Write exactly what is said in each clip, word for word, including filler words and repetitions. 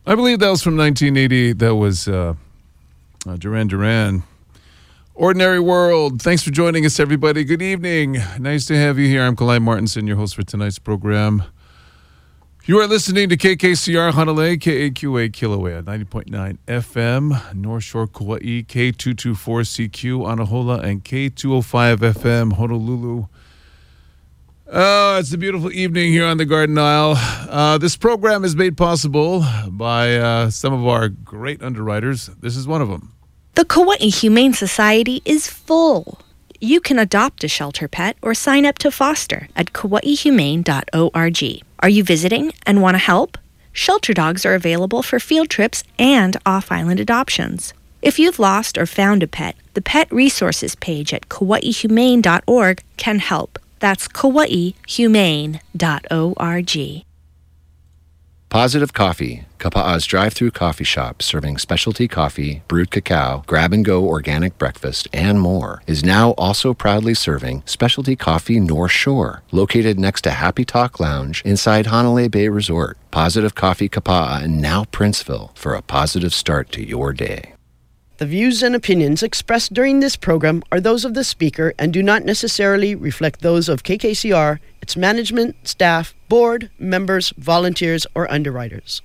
I believe that was from nineteen eighty. That was uh, uh, Duran Duran. Ordinary World. Thanks for joining us, everybody. Good evening. Nice to have you here. I'm Kalai Martinson, your host for tonight's program. You are listening to K K C R Hanalei, K A Q A Kilauea, ninety point nine F M, North Shore, Kauai, K two twenty-four C Q, Anahola, and K two oh five F M, Honolulu. Oh, it's a beautiful evening here on the Garden Isle. Uh, this program is made possible by uh, some of our great underwriters. This is one of them. The Kauai Humane Society is full. You can adopt a shelter pet or sign up to foster at kauai humane dot org. Are you visiting and want to help? Shelter dogs are available for field trips and off-island adoptions. If you've lost or found a pet, the Pet Resources page at kauai humane dot org can help. That's kauai humane dot org. Positive Coffee, Kapa'a's drive-through coffee shop serving specialty coffee, brewed cacao, grab-and-go organic breakfast, and more, is now also proudly serving specialty coffee North Shore, located next to Happy Talk Lounge inside Hanalei Bay Resort. Positive Coffee Kapa'a and now Princeville for a positive start to your day. The views and opinions expressed during this program are those of the speaker and do not necessarily reflect those of K K C R, its management, staff, board, members, volunteers, or underwriters.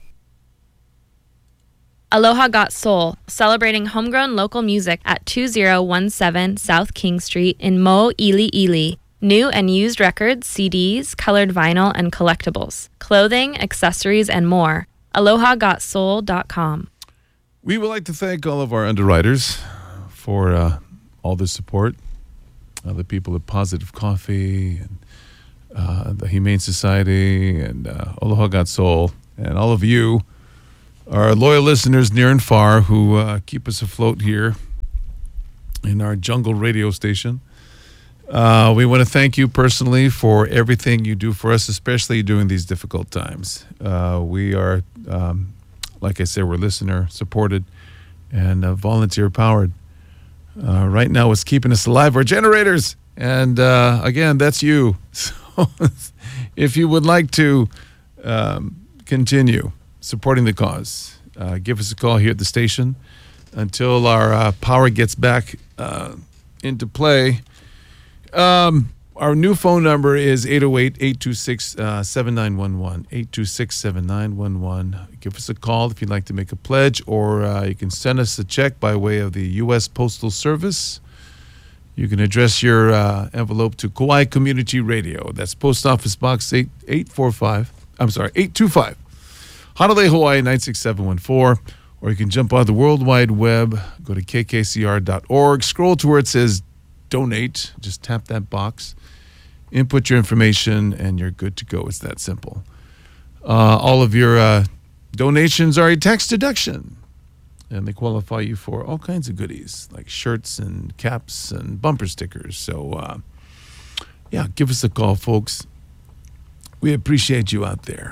Aloha Got Soul, celebrating homegrown local music at two thousand seventeen South King Street in Mo'iliili. New and used records, C Ds, colored vinyl, and collectibles. Clothing, accessories, and more. aloha got soul dot com. We would like to thank all of our underwriters for uh, all the support. Uh, the people at Positive Coffee, and uh, the Humane Society, and uh, Aloha Got Soul, and all of you, our loyal listeners near and far who uh, keep us afloat here in our jungle radio station. Uh, we want to thank you personally for everything you do for us, especially during these difficult times. Uh, we are... Um, Like I said, we're listener supported and uh, volunteer powered. Uh, right now, what's keeping us alive are generators. And uh, again, that's you. So if you would like to um, continue supporting the cause, uh, give us a call here at the station until our uh, power gets back uh, into play. Um, Our new phone number is eight oh eight, eight two six, seven nine one one, eight two six, seven nine one one. Give us a call if you'd like to make a pledge, or uh, you can send us a check by way of the U S Postal Service. You can address your uh, envelope to Kauai Community Radio. That's Post Office Box eight eight four five. I'm sorry, eight two five. Hanalei, Hawaii, nine six seven one four. Or you can jump on the World Wide Web, go to K K C R dot org, scroll to where it says donate. Just tap that box. Input your information, and you're good to go. It's that simple. Uh, all of your uh, donations are a tax deduction, and they qualify you for all kinds of goodies, like shirts and caps and bumper stickers. So, uh, yeah, give us a call, folks. We appreciate you out there.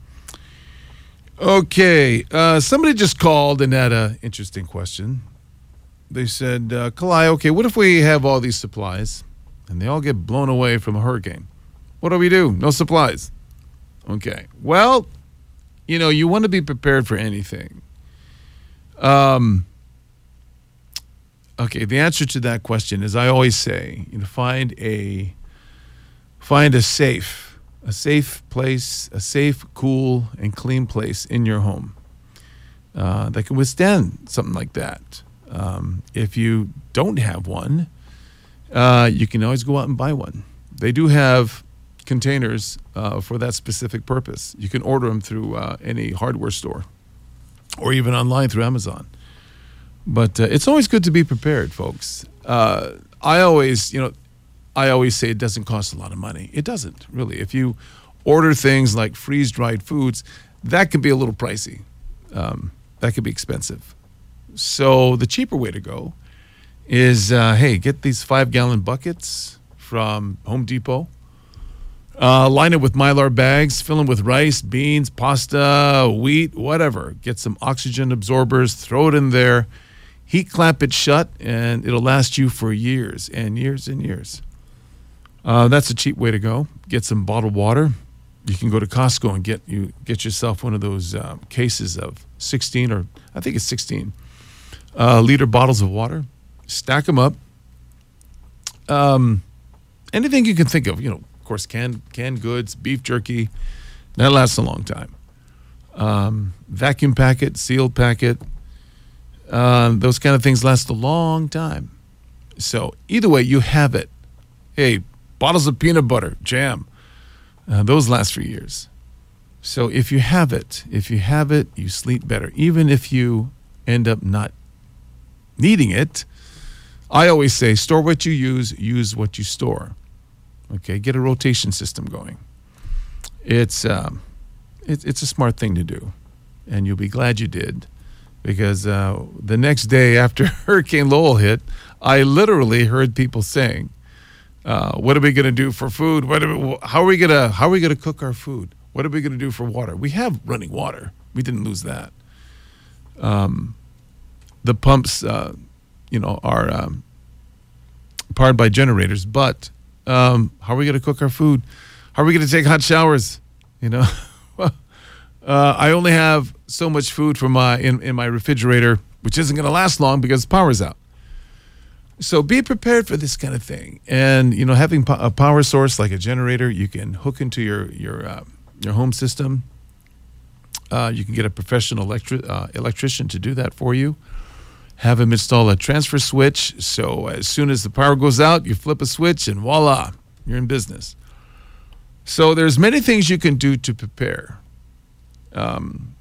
Okay, uh, somebody just called and had an interesting question. They said, uh, Kalai, okay, what if we have all these supplies and they all get blown away from a hurricane? What do we do? No supplies. Okay. Well, you know, you want to be prepared for anything. Um. Okay, the answer to that question is, I always say, you know, find a find a safe, a safe place, a safe, cool, and clean place in your home uh, that can withstand something like that. Um, if you don't have one, Uh, you can always go out and buy one. They do have containers uh, for that specific purpose. You can order them through uh, any hardware store or even online through Amazon. But uh, it's always good to be prepared, folks. Uh, I always, you know, I always say it doesn't cost a lot of money. It doesn't, really. If you order things like freeze-dried foods, that can be a little pricey. Um, that could be expensive. So the cheaper way to go is, uh, hey, get these five-gallon buckets from Home Depot. Uh, line it with Mylar bags. Fill them with rice, beans, pasta, wheat, whatever. Get some oxygen absorbers. Throw it in there. Heat clamp it shut, and it'll last you for years and years and years. Uh, that's a cheap way to go. Get some bottled water. you can go to Costco and get you get yourself one of those uh, cases of sixteen, or I think it's sixteen uh, liter bottles of water. Stack them up. Um, anything you can think of, you know, of course, canned canned goods, beef jerky, that lasts a long time. Um, vacuum packet, sealed packet, uh, those kind of things last a long time. So either way, you have it. Hey, bottles of peanut butter, jam, uh, those last for years. So if you have it, if you have it, you sleep better. Even if you end up not needing it, I always say, store what you use, use what you store. Okay, get a rotation system going. It's um, it, it's a smart thing to do, and you'll be glad you did, because uh, the next day after Hurricane Lowell hit, I literally heard people saying, uh, "What are we going to do for food? What are we, how are we gonna how are we gonna cook our food? What are we going to do for water? We have running water. We didn't lose that. Um, the pumps." Uh, you know, are um, powered by generators, but um, how are we going to cook our food? How are we going to take hot showers? You know, uh, I only have so much food for my in, in my refrigerator, which isn't going to last long because power's out. So be prepared for this kind of thing. And, you know, having po- a power source like a generator, you can hook into your, your, uh, your home system. Uh, you can get a professional electri- uh, electrician to do that for you. Have him install a transfer switch, so as soon as the power goes out, you flip a switch and voila, you're in business. So there's many things you can do to prepare. Um,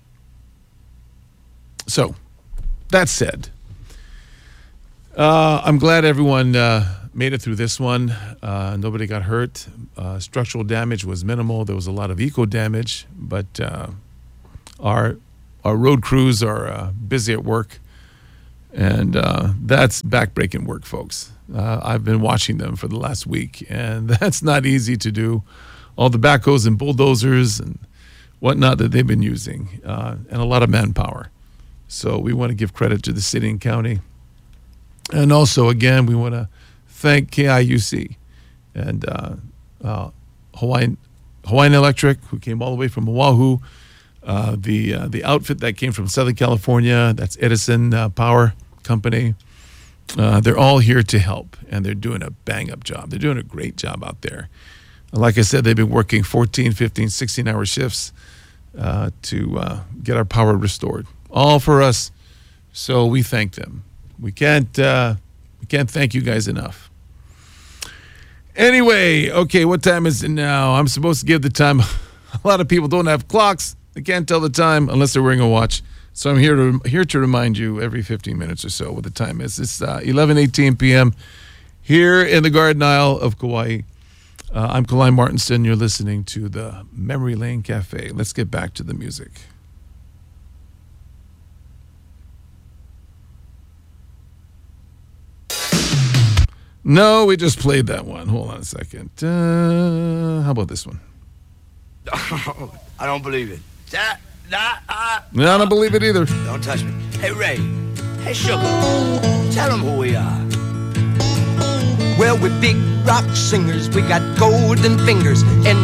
so that said, uh, I'm glad everyone uh, made it through this one. Uh, nobody got hurt. Uh, structural damage was minimal. There was a lot of eco damage, but uh, our our road crews are uh, busy at work. And uh, that's backbreaking work, folks. Uh, I've been watching them for the last week, and that's not easy to do. All the backhoes and bulldozers and whatnot that they've been using, uh, and a lot of manpower. So we want to give credit to the city and county. And also, again, we want to thank K I U C and uh, uh, Hawaiian, Hawaiian Electric, who came all the way from Oahu. Uh, the uh, the outfit that came from Southern California, that's Edison uh, Power Company. Uh, they're all here to help, and they're doing a bang-up job. They're doing a great job out there. Like I said, they've been working fourteen, fifteen, sixteen-hour shifts uh, to uh, get our power restored, all for us. So we thank them. We can't uh, we can't thank you guys enough. Anyway, okay, what time is it now? I'm supposed to give the time. A lot of people don't have clocks. They can't tell the time unless they're wearing a watch. So I'm here to here to remind you every fifteen minutes or so what the time is. It's uh, eleven eighteen p.m. here in the Garden Isle of Kauai. Uh, I'm Kalai Martinson. You're listening to the Memory Lane Cafe. Let's get back to the music. No, we just played that one. Hold on a second. Uh, how about this one? I don't believe it. That, that, uh, No, I don't believe it either. Don't touch me. Hey, Ray. Hey, Sugar. Tell them who we are. Well, we're big rock singers. We got golden fingers and